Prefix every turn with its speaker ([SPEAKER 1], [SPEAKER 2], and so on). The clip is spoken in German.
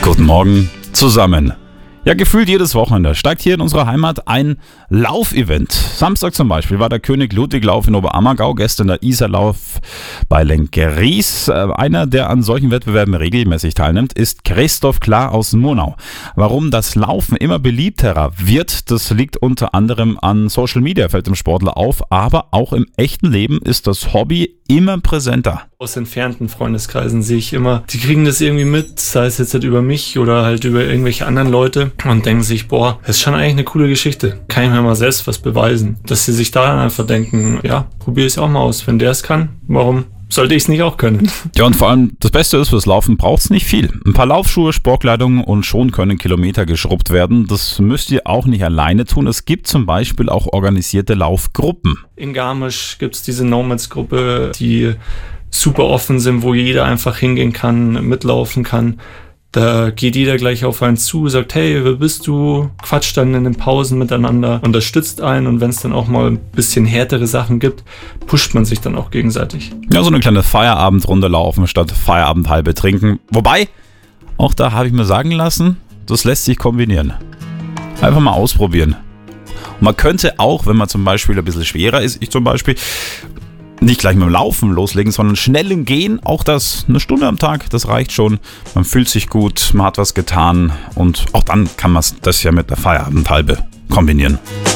[SPEAKER 1] Guten Morgen zusammen. Ja, gefühlt jedes Wochenende steigt hier in unserer Heimat ein Laufevent. Samstag zum Beispiel war der König Ludwig Lauf in Oberammergau, gestern der Isarlauf bei Lenkeries. Einer, der an solchen Wettbewerben regelmäßig teilnimmt, ist Christoph Klar aus Murnau. Warum das Laufen immer beliebterer wird, das liegt unter anderem an Social Media, fällt dem Sportler auf, aber auch im echten Leben ist das Hobby immer präsenter.
[SPEAKER 2] Aus entfernten Freundeskreisen sehe ich immer, die kriegen das irgendwie mit, sei es jetzt halt über mich oder halt über irgendwelche anderen Leute und denken sich, boah, das ist schon eigentlich eine coole Geschichte. Kann ich mir mal selbst was beweisen? Dass sie sich da einfach denken, ja, probiere es auch mal aus. Wenn der es kann, warum sollte ich es nicht auch können?
[SPEAKER 1] Ja, und vor allem das Beste ist, fürs Laufen braucht es nicht viel. Ein paar Laufschuhe, Sportkleidung und schon können Kilometer geschrubbt werden. Das müsst ihr auch nicht alleine tun. Es gibt zum Beispiel auch organisierte Laufgruppen.
[SPEAKER 2] In Garmisch gibt es diese Nomads-Gruppe, die super offen sind, wo jeder einfach hingehen kann, mitlaufen kann. Da geht jeder gleich auf einen zu, sagt, hey, wer bist du? Quatscht dann in den Pausen miteinander, unterstützt einen und wenn es dann auch mal ein bisschen härtere Sachen gibt, pusht man sich dann auch gegenseitig.
[SPEAKER 1] Ja, so eine kleine Feierabendrunde laufen statt Feierabendhalbe trinken. Wobei, auch da habe ich mir sagen lassen, das lässt sich kombinieren. Einfach mal ausprobieren. Und man könnte auch, wenn man zum Beispiel ein bisschen schwerer ist, ich zum Beispiel, nicht gleich mit dem Laufen loslegen, sondern schnell im Gehen. Auch das, eine Stunde am Tag, das reicht schon. Man fühlt sich gut, man hat was getan und auch dann kann man das ja mit der Feierabendhalbe kombinieren.